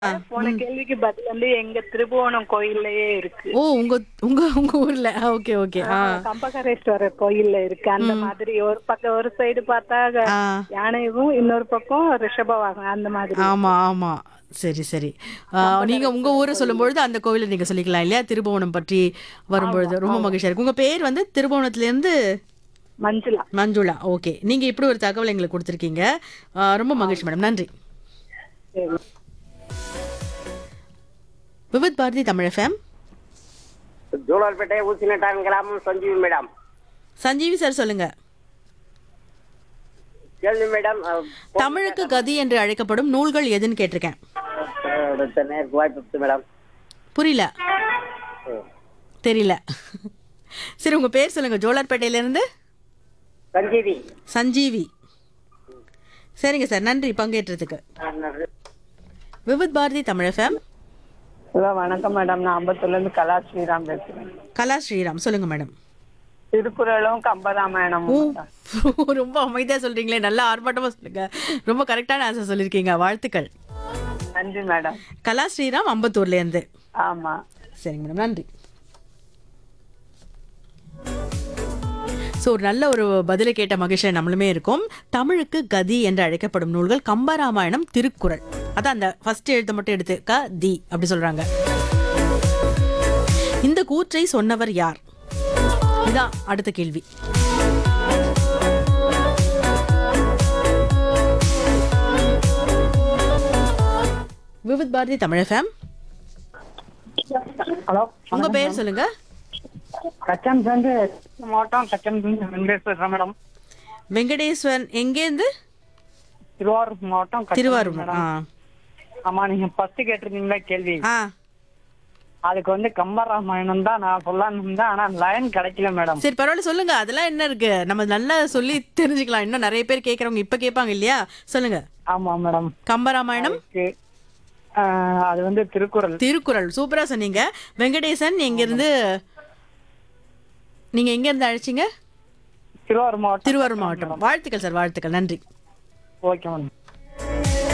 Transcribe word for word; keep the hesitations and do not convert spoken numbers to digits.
ஆ, போன ம். கேள்விக்கு பதில் வந்து எங்க திருபுவனம் கோயில்லயே இருக்கு. ஓ! உங்க உங்க உங்க ஊர்ல. Okay, okay. ஆ, ஆ. கம்பகரேஸ்வரர் கோயில்ல இருக்கு. அந்த ம். மாதிரி ஒரு பக்கம் ஒரு சைடு பார்த்தா க- ஆ. யானையும் இன்னொரு பக்கம் ரிஷபவாகனம் அந்த மாதிரி ஆமா, இருக்கு. ஆமா. சரி, சரி. ஆ, நீங்க உங்க கம்பகரேஸ்வரர் ஊர கோயில். சொல்லும்பொழுது அந்த கோவில நீங்க சொல்லிக்கலாம் இல்லையா? திருபுவனம் பற்றி ஆமா, வரும்பொழுது ரொம்ப ஆமா. மகிழ்ச்சியா இருக்கு. உங்க பேர் வந்து திருபுவனத்திலேருந்து மஞ்சுளா. மஞ்சுளா. ஓகே. நீங்க இப்படி ஒரு தகவல் எங்களுக்கு குடுத்துருக்கீங்க. ஆ, ரொம்ப மகிழ்ச்சி ஆமா. மேடம். நன்றி. சரி. விவித் பாரதி தமிழ் எஃப்எம். ஜோலார்பேட்டை ஊசினட்டான் கிராமம் சஞ்சீவி மேடம். சஞ்சீவி சார் சொல்லுங்க. கேள்வி மேடம். அஹ், தமிழுக்கு கதி என்று அழைக்கப்படும் நூல்கள் எதுன்னு கேட்டிருக்கேன். அடுத்த நேருக்கு வாய்ப்பு இருக்கு மேடம். புரியல. ம். தெரியல. சரி உங்க பேர் சொல்லுங்க. ஜோலார்பேட்டையில இருந்து சஞ்சீவி. சஞ்சீவி. சரிங்க சார். நன்றி பங்கேற்றதுக்கு. அஹ், நன்றி. விவித் பாரதி தமிழ் எஃப்எம். ஹலோ, வணக்கம் மேடம். நான் அம்பத்தூர்ல இருந்து கலா ஸ்ரீராம் பேசுறேன். கலா ஸ்ரீராம் சொல்லுங்க மேடம். திருக்குறளும் கம்பராமாயணமும் ஓ, மேடம். ரொம்ப அமைதியா சொல்றீங்களே, நல்லா ஆர்ப்பாட்டமா சொல்லுங்க. ரொம்ப கரெக்டான ஆன்சர் சொல்லியிருக்கீங்க. வாழ்த்துக்கள். நன்றி மேடம். கலா ஸ்ரீராம் அம்பத்தூர்ல இருந்து. ஆமா. சரிங்க மேடம். நன்றி. ஸோ ஒரு நல்ல ஒரு பதிலை கேட்ட மகிழ்ச்சியை நம்மளுமே இருக்கும். தமிழுக்கு கதி என்று அழைக்கப்படும் நூல்கள் கம்பராமாயணம், திருக்குறள். அதான் அந்த ஃபர்ஸ்ட் எழுத்தை மட்டும் எடுத்து க தி அப்படி சொல்றாங்க. இந்த கூற்றை சொன்னவர் யார்? இதான் அடுத்த கேள்வி. விவித் பாரதி தமிழ் எஃப்எம். ஹலோ, உங்க பேர் சொல்லுங்க. கச்சன் சேர்ந்து மாவட்டம் கச்சன் வெங்கடேஸ்வரர் மேடம். வெங்கடேஸ்வரன். எங்கேருந்து? திருவாரூர் மாவட்டம் கச்சன் திருவாரூர். மேடம். ஆ. ஆமா, நீங்க ஃபர்ஸ்ட் கேட்டிருந்தீங்களா கேள்வி, ஆ. அதுக்கு வந்து கம்பராமாயணம் தான் நான் சொல்லலாம்னு இருந்தேன். ஆனா லைன் கிடைக்கல மேடம். சரி பரவாயில்ல சொல்லுங்க. அதெல்லாம் என்ன இருக்கு, நம்ம நல்லா சொல்லி தெரிஞ்சுக்கலாம். இன்னும் நிறைய பேர் கேட்கறவங்க இப்ப கேட்பாங்க இல்லையா? சொல்லுங்க. ஆமா மேடம். கம்பராமாயணம், அதுக்கு, ஆஹ், அது வந்து திருக்குறள். திருக்குறள். சூப்பரா சொன்னீங்க. வெங்கடேசன் எங்க இருந்து? நீங்க எங்க இருந்து அழைச்சீங்க? திருவாரூர் மாவட்டம். திருவாரூர் மாவட்டம். வாழ்த்துக்கள் சார், வாழ்த்துக்கள். நன்றி. Okay madam.